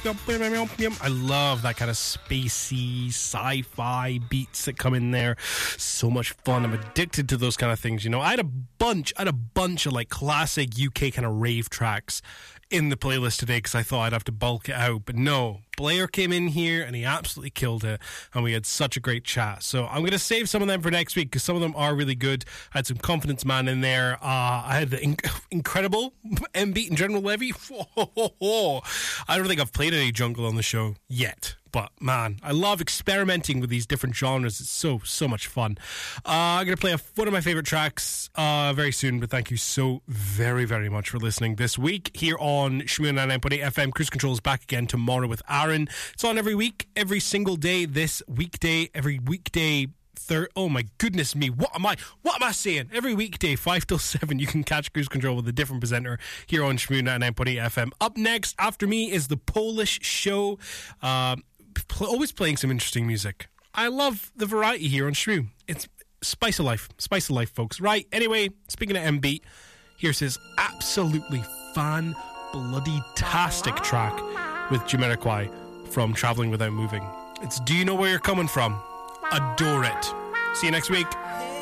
I love that kind of spacey sci-fi beats that come in there. So much fun. I'm addicted to those kind of things, you know. I had a bunch of like classic UK kind of rave tracks in the playlist today because I thought I'd have to bulk it out, but no, Blair came in here and he absolutely killed it, and we had such a great chat. So I'm going to save some of them for next week because some of them are really good. I had some Confidence Man in there. I had the incredible M Beat and General Levy. I don't think I've played any jungle on the show yet, but man, I love experimenting with these different genres. It's so much fun. I'm going to play one of my favorite tracks very soon, but thank you so very, very much for listening this week here on Shmoo 99.8 FM. Cruise Control is back again tomorrow with Aaron. It's on every week, every single day this weekday, every weekday. Oh my goodness me, what am I saying? Every weekday 5 till 7 you can catch Cruise Control with a different presenter here on Shmoo 99.8 FM. Up next after me is the Polish Show, always playing some interesting music. I love the variety here on Shmoo. It's spice of life, folks. Right, anyway, speaking of M-Beat, here's his absolutely fan-bloody-tastic track with Jamiroquai from Traveling Without Moving. It's Do You Know Where You're Coming From? Adore it. See you next week.